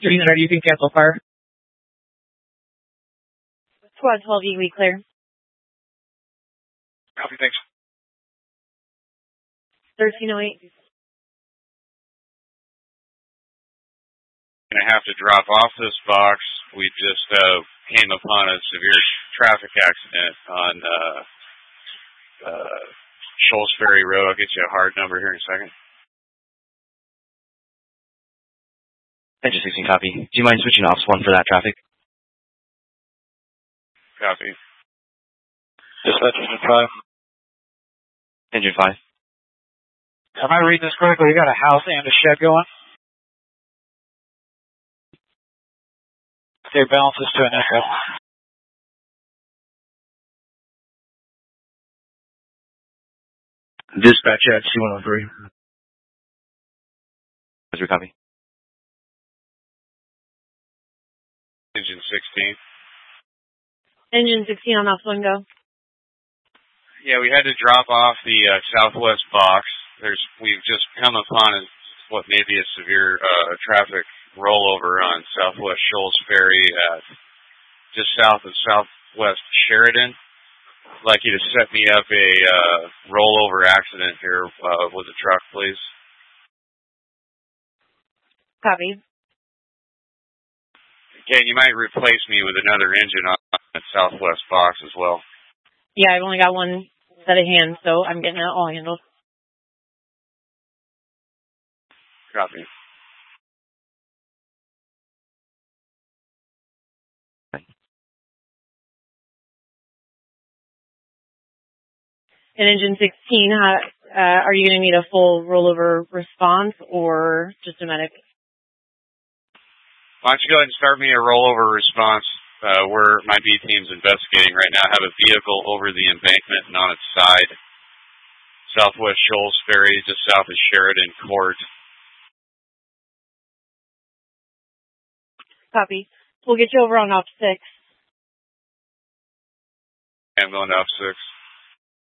Unit, you can cancel fire. Squad 12E, we clear. Copy, thanks. 1308. Going to have to drop off this box. We just came upon a severe traffic accident on Shoals Ferry Road. I'll get you a hard number here in a second. Engine 16, copy. Do you mind switching ops 1 for that traffic? Copy. Dispatch Engine 5. Engine 5. Am I reading this correctly? You got a house and a shed going? Okay, balance this to an echo. Dispatch at C103. What's your copy? Engine 16. Engine 16 on off 1 go. Yeah, we had to drop off the southwest box. We've just come upon what may be a severe traffic rollover on Southwest Shoals Ferry at just south of Southwest Sheridan. I'd like you to set me up a rollover accident here with a truck, please. Copy. Okay, you might replace me with another engine on that southwest box as well. Yeah, I've only got one set of hands, so I'm getting it all handled. Copy. And Engine 16, are you going to need a full rollover response or just a medic? Why don't you go ahead and start me a rollover response where my B team's investigating right now. I have a vehicle over the embankment and on its side. Southwest Shoals Ferry, just south of Sheridan Court. Copy. We'll get you over on Op 6. I'm going to Op 6.